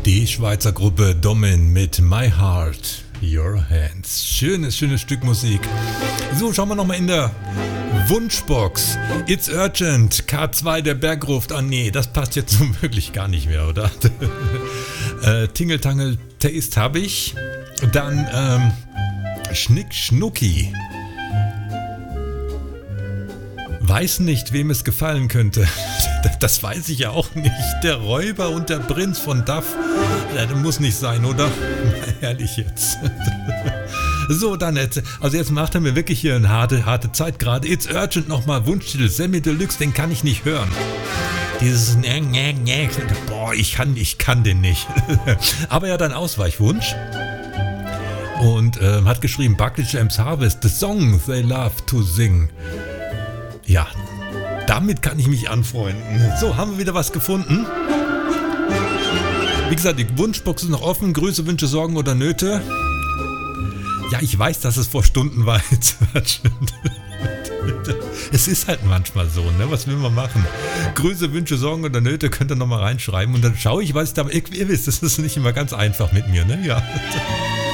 Die Schweizer Gruppe Domin mit My Heart, Your Hands. Schönes Stück Musik. So, schauen wir nochmal in der Wunschbox. It's Urgent, K2, der Berg ruft. Ah nee, das passt jetzt so wirklich gar nicht mehr, oder? Tingle Tangle Taste habe ich. Dann Schnick Schnucki. Weiß nicht, wem es gefallen könnte. Das weiß ich ja auch nicht. Der Räuber und der Prinz von Duff. Das muss nicht sein, oder? Ehrlich jetzt. So, dann jetzt. Also jetzt macht er mir wirklich hier eine harte Zeit gerade. It's Urgent nochmal. Wunschtitel Semi Deluxe, den kann ich nicht hören. Dieses boah, ich kann den nicht. Aber er hat einen Ausweichwunsch. Und hat geschrieben, Buckley James Harvest, the song they love to sing. Ja, damit kann ich mich anfreunden. So, haben wir wieder was gefunden. Wie gesagt, die Wunschbox ist noch offen. Grüße, Wünsche, Sorgen oder Nöte. Ja, ich weiß, dass es vor Stunden war. Es ist halt manchmal so, ne? Was will man machen? Grüße, Wünsche, Sorgen oder Nöte könnt ihr nochmal reinschreiben. Und dann schaue ich, was ich da... Ihr wisst, das ist nicht immer ganz einfach mit mir, ne? Ja.